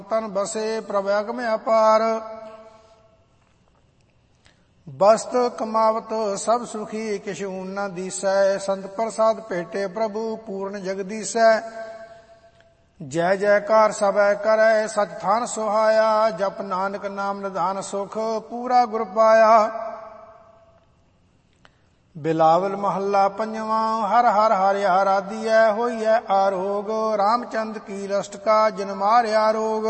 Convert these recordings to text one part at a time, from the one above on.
ਤਨ ਬਸੇ ਪ੍ਰਭ ਅਗਮ ਅਪਾਰ। ਬਸਤ ਕਮਾਵਤ ਸਭ ਸੁਖੀ ਕਿਛ ਊਨ ਨ ਦੀਸੈ। ਸੰਤ ਪ੍ਰਸਾਦ ਭੇਟੇ ਪ੍ਰਭੂ ਪੂਰਨ ਜਗਦੀਸੈ। ਜੈ ਜੈਕਾਰ ਸਭੈ ਕਰੈ ਸਚ ਥਾਨ ਸੁਹਾਇਆ। ਜਪ ਨਾਨਕ ਨਾਮ ਨਿਧਾਨ ਸੁਖ ਪੂਰਾ ਗੁਰ ਪਾਇਆ। ਬਿਲਾਵਲ ਮਹੱਲਾ ਪੰਜਵਾਂ। ਹਰ ਹਰ ਹਰਿ ਆਰਾਧੀਐ ਹੋਈਐ ਆਰੋਗ। ਰਾਮਚੰਦ ਕੀ ਲਸਟਕਾ ਜਿਨ ਮਾਰਿਆ ਰੋਗ।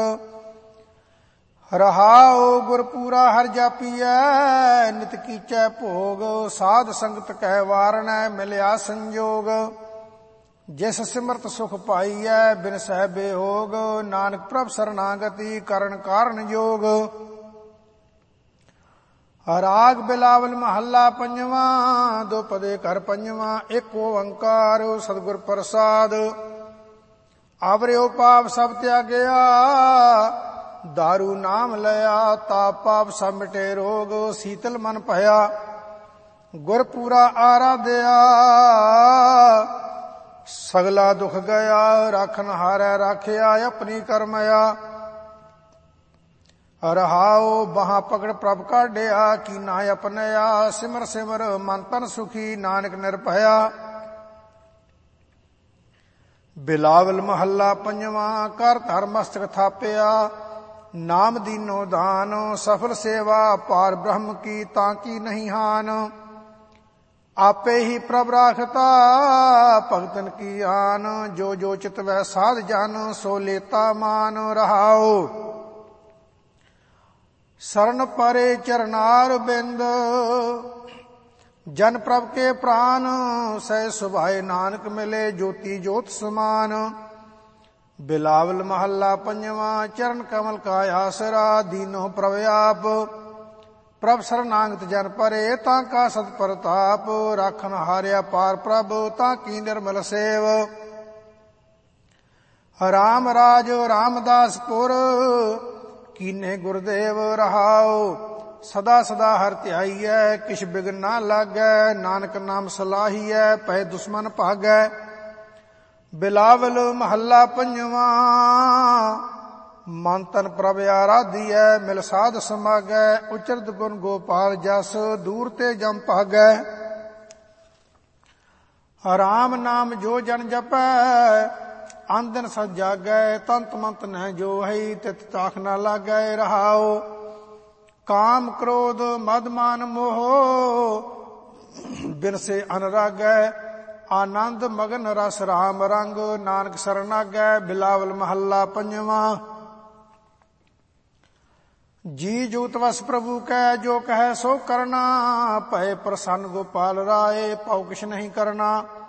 ਰਹਾਉ ਗੁਰਪੂਰਾ ਹਰਿ ਜਾਪੀਐ ਨਿਤ ਕੀਚੈ ਭੋਗ। ਸਾਧ ਸੰਗਤ ਕਹਿ ਵਾਰਣੈ ਮਿਲਿਆ ਸੰਜੋਗ। ਜਿਸ ਸਿਮਰਤ ਸੁਖ ਪਾਈਐ ਬਿਨ ਸਹਿ ਬਿਯੋਗ। ਨਾਨਕ ਪ੍ਰਭ ਸਰਨਾਗਤੀ ਕਰਨ ਕਾਰਨ ਜੋਗ। ਰਾਗ ਬਿਲਾਵਲ ਮਹੱਲਾ ਪੰਜਵਾਂ। ਦੁਪਦੇ ਘਰ ਪੰਜਵਾਂ। ਇੱਕ ਓੰਕਾਰ ਸਤਿਗੁਰ ਪ੍ਰਸਾਦ। ਆਵਰਿਓ ਪਾਪ ਸਭ ਤਿਆਗਿਆ ਦਾਰੂ ਨਾਮ ਲਿਆ। ਤਾਪ ਪਾਪ ਸਭ ਮਿਟੇ ਰੋਗ ਸੀਤਲ ਮਨ ਭਇਆ। ਗੁਰ ਪੂਰਾ ਆਰਾਧਿਆ ਸਗਲਾ ਦੁਖ ਗਿਆ। ਰਾਖਨ ਹਾਰੈ ਰਾਖਿਆ ਆਪਣੀ ਕਰਮਇਆ। ਰਹਾਉ ਬਾਹਾਂ ਪਕੜ ਪ੍ਰਭ ਕਾਢਿਆ ਕੀਨਾ ਆਪਣਿਆ। ਸਿਮਰ ਸਿਮਰ ਮਨ ਤਨ ਸੁਖੀ ਨਾਨਕ ਨਿਰਭਇਆ। ਬਿਲਾਵਲ ਮਹੱਲਾ ਪੰਜਵਾਂ। ਕਰ ਧਰ ਮਸਤਕ ਥਾਪਿਆ ਨਾਮ ਦੀਨੋ ਦਾਨ। ਸਫਲ ਸੇਵਾ ਪਾਰ ਬ੍ਰਹਮ ਕੀ ਤਾਂ ਕੀ ਨਹੀਂ ਹਾਨ। ਆਪੇ ਹੀ ਪ੍ਰਭ ਰਾਖਤਾ ਭਗਤਨ ਕੀ ਆਨ। ਜੋ ਜੋ ਚਿਤਵੈ ਸਾਧ ਜਨ ਸੋ ਲੇਤਾ ਮਾਨ। ਰਹਾਉ ਸਰਨ ਪਰੇ ਚਰਨਾਰ ਬਿੰਦ। ਜਨ ਪ੍ਰਭ ਕੇ ਪ੍ਰਾਨ ਸਹਿ ਸੁਭਾਏ ਨਾਨਕ ਮਿਲੇ ਜੋਤੀ ਜੋਤ ਸਮਾਨ। ਬਿਲਾਵਲ ਮਹੱਲਾ ਪੰਜਵਾਂ। ਚਰਨ ਕਮਲ ਕਾ ਆਸਰਾ ਦੀਨੋ ਪ੍ਰਭ ਆਪ। ਪ੍ਰਭ ਸਰਨਾਗਤ ਜਨ ਪਰੇ ਤਾਂ ਕਾ ਸਤ ਪ੍ਰਤਾਪ। ਰਾਖਨ ਹਾਰਿਆ ਪਾਰ ਪ੍ਰਭ ਤਾਂ ਕੀ ਨਿਰਮਲ ਸੇਵ। ਰਾਮ ਰਾਜ ਰਾਮਦਾਸਪੁਰ ਕੀਨੇ ਗੁਰਦੇਵ। ਰਹਾਉ ਸਦਾ ਸਦਾ ਹਰਿ ਧਿਆਈਐ ਕਿਛ ਬਿਗਨ ਨਾ ਲਾਗੈ। ਨਾਨਕ ਨਾਮ ਸਲਾਹੀਐ ਪੈ ਦੁਸ਼ਮਨ ਭਾਗੈ। ਬਿਲਾਵਲ ਮਹੱਲਾ ਪੰਜਵਾਂ। ਮਨ ਤਨ ਪ੍ਰਭ ਆਰਾਧੀਐ ਮਿਲ ਸਾਧ ਸਮਾਗੈ। ਉਚਰਤ ਗੁਣ ਗੋਪਾਲ ਜਸ ਦੂਰ ਤੇ ਜਮ ਭਾਗੈ। ਰਾਮ ਨਾਮ ਜੋ ਜਨ ਜਪੈ ਆਂਦਨ ਸਦ ਜਾਗੈ। ਤੰਤ ਮੰਤ ਨਹਿ ਜੋ ਹੈ ਤਿਤ ਤਾਖ ਨਾ ਲਾਗੈ। ਰਹਾਉ ਕਾਮ ਕ੍ਰੋਧ ਮਦ ਮਾਨ ਮੋਹ ਬਿਨ ਸੇ ਅਨਰਾਗੈ। ਆਨੰਦ ਮਗਨ ਰਸ ਰਾਮ ਰੰਗ ਨਾਨਕ ਸਰਨਾਗੈ। ਬਿਲਾਵਲ ਮਹੱਲਾ ਪੰਜਵਾਂ। ਜੀ ਜੂਤ ਵਸ ਪ੍ਰਭੂ ਕੈ ਜੋ ਕਹੈ ਸੋ ਕਰਨਾ। ਭਏ ਪ੍ਰਸੰਨ ਗੋਪਾਲ ਰਾਏ ਪਉ ਕਿਛ ਨਹੀਂ ਕਰਨਾ।